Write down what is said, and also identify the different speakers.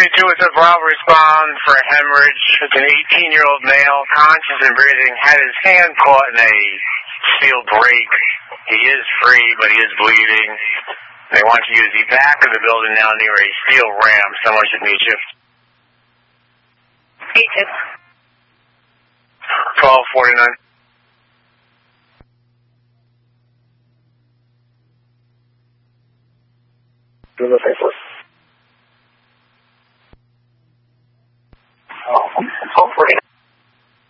Speaker 1: 72 with a Bravo respond for a hemorrhage. It's an 18-year-old male, conscious and breathing, had his hand caught in a steel brake. He is free, but he is bleeding. They want you to use the back of the building now near a steel ramp. Someone should meet you. 1249.
Speaker 2: Do the paper.